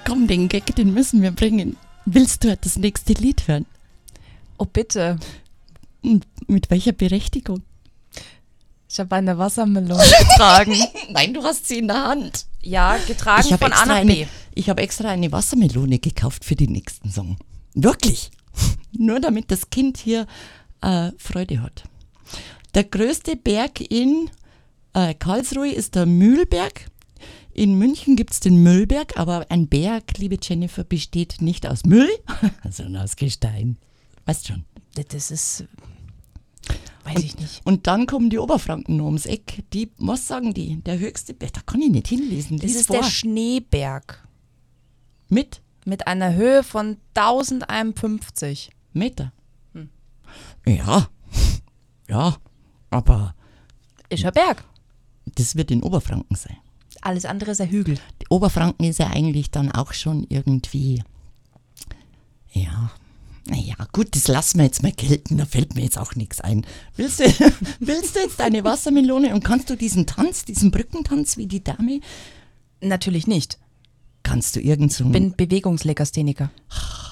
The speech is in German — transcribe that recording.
Komm, den Gag, den müssen wir bringen. Willst du das nächste Lied hören? Oh, bitte. Und mit welcher Berechtigung? Ich habe eine Wassermelone getragen. Nein, du hast sie in der Hand. Ja, getragen von A nach B. Ich habe extra eine Wassermelone gekauft für den nächsten Song. Wirklich. Nur damit das Kind hier Freude hat. Der größte Berg in Karlsruhe ist der Mühlberg. In München gibt es den Müllberg, aber ein Berg, liebe Jennifer, besteht nicht aus Müll, sondern aus Gestein. Weißt schon. Das ist, weiß ich nicht. Und dann kommen die Oberfranken noch ums Eck. Die, was sagen die? Der höchste Berg, da kann ich nicht hinlesen. Das ist der Schneeberg. Mit einer Höhe von 1051 Meter. Ja, aber ist ein Berg. das wird in Oberfranken sein. Alles andere ist ein Hügel. Die Oberfranken ist ja eigentlich dann auch schon irgendwie, ja, naja, gut, das lassen wir jetzt mal gelten, da fällt mir jetzt auch nichts ein. Willst du jetzt eine Wassermelone und kannst du diesen Tanz, diesen Brückentanz wie die Dame? Natürlich nicht. Kannst du irgend so... Bin Bewegungslegastheniker.